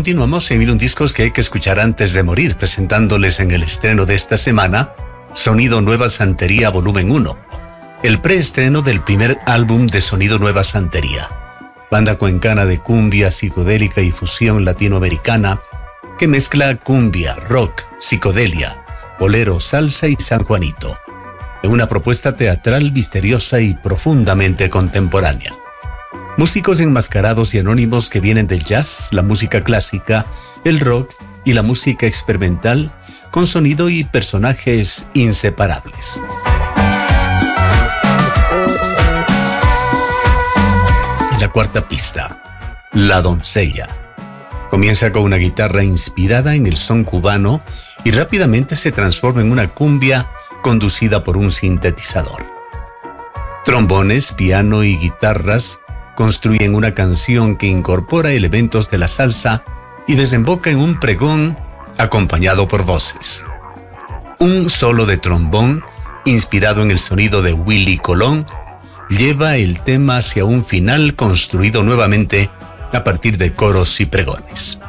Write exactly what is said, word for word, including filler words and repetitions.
continuamos en Mil un Discos que hay que escuchar antes de morir, presentándoles en el estreno de esta semana Sonido Nueva Santería Volumen uno, el preestreno del primer álbum de Sonido Nueva Santería, banda cuencana de cumbia, psicodélica y fusión latinoamericana que mezcla cumbia, rock, psicodelia, bolero, salsa y sanjuanito, en una propuesta teatral misteriosa y profundamente contemporánea. Músicos enmascarados y anónimos que vienen del jazz, la música clásica, el rock y la música experimental, con sonido y personajes inseparables. La cuarta pista, La Doncella. Comienza con una guitarra inspirada en el son cubano y rápidamente se transforma en una cumbia conducida por un sintetizador. Trombones, piano y guitarras construyen una canción que incorpora elementos de la salsa y desemboca en un pregón acompañado por voces. Un solo de trombón, inspirado en el sonido de Willy Colón, lleva el tema hacia un final construido nuevamente a partir de coros y pregones.